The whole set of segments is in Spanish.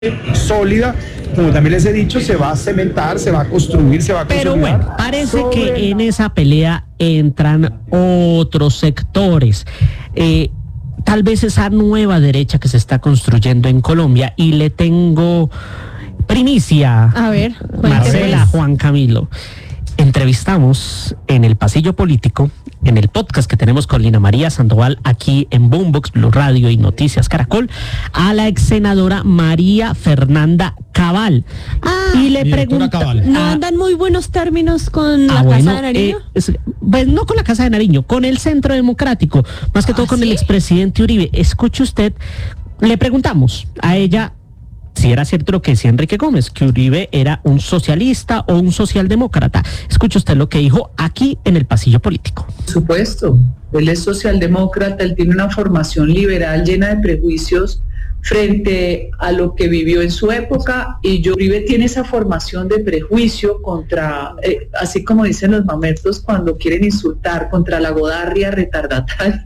sólida, como también les he dicho, se va a cementar, se va a construir, se va a consolidar. Pero bueno, parece que en esa pelea entran otros sectores. Tal vez esa nueva derecha que se está construyendo en Colombia, y le tengo primicia. A ver, Marcela, Juan Camilo. Entrevistamos en el Pasillo Político, en el podcast que tenemos con Lina María Sandoval aquí en Boombox, Blue Radio y Noticias Caracol, a la ex senadora María Fernanda Cabal. Y le pregunto, ¿no andan muy buenos términos con la Casa de Nariño? Pues no con la Casa de Nariño, con el Centro Democrático, más que todo con el expresidente Uribe. Escuche usted, le preguntamos a ella si era cierto lo que decía Enrique Gómez, que Uribe era un socialista o un socialdemócrata. Escuche usted lo que dijo aquí en el Pasillo Político. Por supuesto, él es socialdemócrata, él tiene una formación liberal llena de prejuicios frente a lo que vivió en su época, y Uribe tiene esa formación de prejuicio contra, así como dicen los mamertos cuando quieren insultar, contra la godarria retardataria,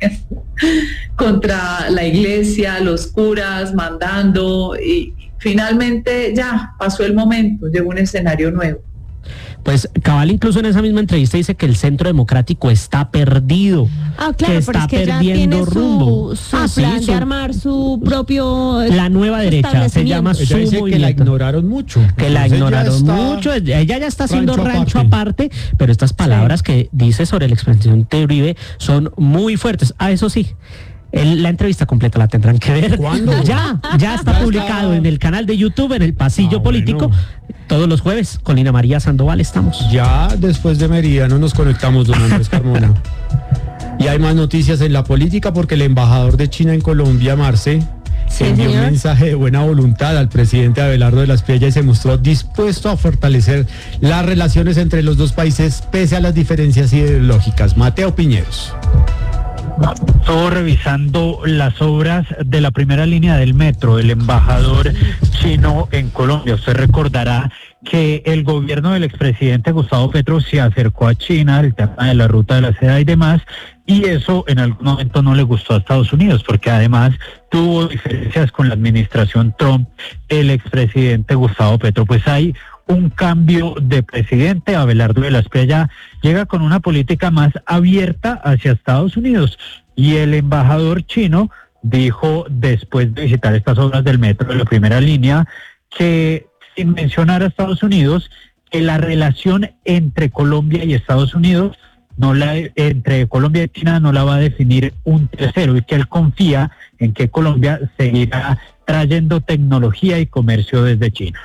contra la iglesia, los curas mandando, y finalmente ya pasó el momento, llegó un escenario nuevo. Pues Cabal incluso en esa misma entrevista dice que el Centro Democrático está perdido, claro, que está perdiendo rumbo. Su plan de armar su propio la nueva derecha, se llama su movimiento. Que la ignoraron mucho. Que la ignoraron mucho, ella ya está haciendo rancho aparte, pero estas palabras que dice sobre el expresidente Uribe son muy fuertes. Eso sí, la entrevista completa la tendrán que ver. ¿Cuándo? Ya está publicado en el canal de YouTube, en el Pasillo Político. Bueno. Todos los jueves con Lina María Sandoval estamos. Ya después de Meridiano nos conectamos, don Andrés Carmona. Y hay más noticias en la política porque el embajador de China en Colombia, Marce, envió un mensaje de buena voluntad al presidente Abelardo de la Espriella y se mostró dispuesto a fortalecer las relaciones entre los dos países pese a las diferencias ideológicas. Mateo Piñeros. Estuvo revisando las obras de la primera línea del metro, el embajador chino en Colombia. Usted recordará que el gobierno del expresidente Gustavo Petro se acercó a China, el tema de la ruta de la seda y demás, y eso en algún momento no le gustó a Estados Unidos, porque además tuvo diferencias con la administración Trump, el expresidente Gustavo Petro. Pues hay un cambio de presidente. Abelardo de la Espriella llega con una política más abierta hacia Estados Unidos, y el embajador chino dijo, después de visitar estas obras del metro de la primera línea, que sin mencionar a Estados Unidos, que la relación entre Colombia y Estados Unidos, entre Colombia y China, no la va a definir un tercero, y que él confía en que Colombia seguirá trayendo tecnología y comercio desde China.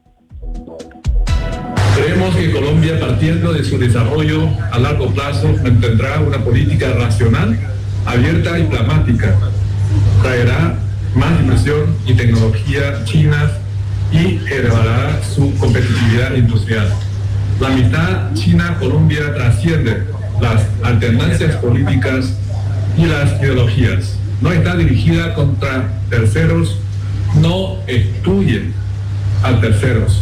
Creemos que Colombia, partiendo de su desarrollo a largo plazo, mantendrá una política racional, abierta y pragmática. Traerá más inversión y tecnología china y elevará su competitividad industrial. La amistad China-Colombia trasciende las alternancias políticas y las ideologías. No está dirigida contra terceros, no excluye a terceros,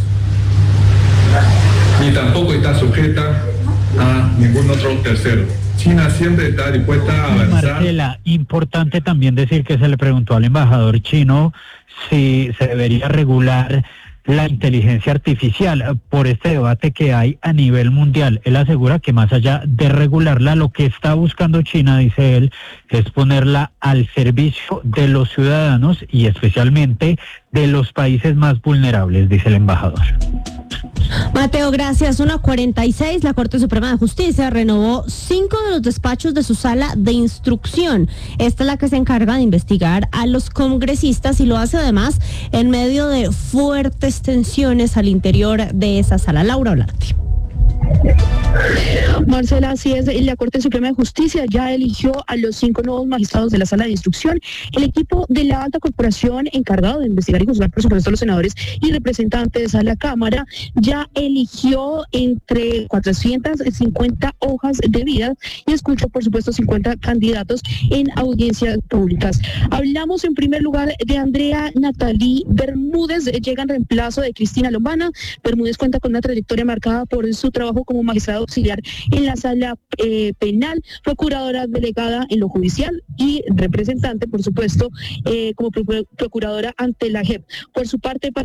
ni tampoco está sujeta a ningún otro tercero. China siempre está dispuesta a avanzar. Marcela, importante también decir que se le preguntó al embajador chino si se debería regular la inteligencia artificial por este debate que hay a nivel mundial. Él asegura que más allá de regularla, lo que está buscando China, dice él, es ponerla al servicio de los ciudadanos y especialmente de los países más vulnerables, dice el embajador. Mateo, gracias. 1:46, la Corte Suprema de Justicia renovó 5 de los despachos de su sala de instrucción. Esta es la que se encarga de investigar a los congresistas y lo hace además en medio de fuertes tensiones al interior de esa sala. Laura Olarte. Marcela, así es, la Corte Suprema de Justicia ya eligió a los 5 nuevos magistrados de la sala de instrucción. El equipo de la alta corporación encargado de investigar y juzgar, por supuesto, a los senadores y representantes a la Cámara ya eligió entre 450 hojas de vida y escuchó, por supuesto, 50 candidatos en audiencias públicas. Hablamos en primer lugar de Andrea Natalí Bermúdez, llega en reemplazo de Cristina Lombana. Bermúdez cuenta con una trayectoria marcada por su trabajo como magistrado auxiliar en la sala penal, procuradora delegada en lo judicial y representante, por supuesto, como procuradora ante la JEP. Por su parte,